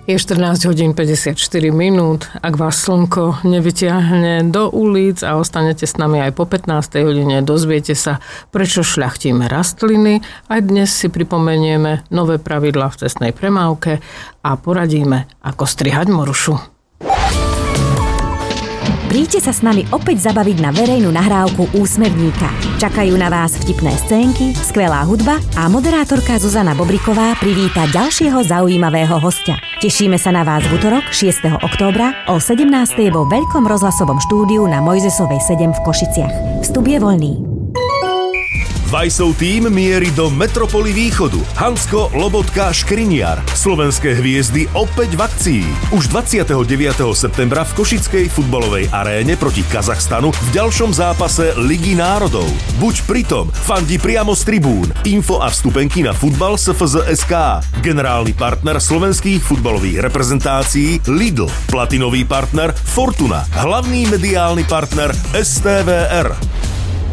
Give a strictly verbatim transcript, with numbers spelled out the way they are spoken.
Je štrnásť hodín päťdesiatštyri minút. Ak vás slnko nevyťahne do ulic a ostanete s nami aj po pätnástej hodine, dozviete sa, prečo šľachtíme rastliny. Aj dnes si pripomenieme nové pravidlá v cestnej premávke a poradíme, ako strihať morušu. Príďte sa s nami opäť zabaviť na verejnú nahrávku Úsmevníka. Čakajú na vás vtipné scénky, skvelá hudba a moderátorka Zuzana Bobriková privíta ďalšieho zaujímavého hostia. Tešíme sa na vás v utorok šiesteho októbra o sedemnástej vo Veľkom rozhlasovom štúdiu na Mojzesovej sedem v Košiciach. Vstup je voľný. Vajsov tím mierí do metropoly východu. Hansko, Lobotka, Škriniar. Slovenské hviezdy opäť v akcii. Už dvadsiateho deviateho septembra v Košickej futbalovej aréne proti Kazachstanu v ďalšom zápase Ligy národov. Buď pritom, fandi priamo z tribún. Info a vstupenky na futbal es ef zet bodka es ká. Generálny partner slovenských futbalových reprezentácií Lidl. Platinový partner Fortuna. Hlavný mediálny partner es té vé er.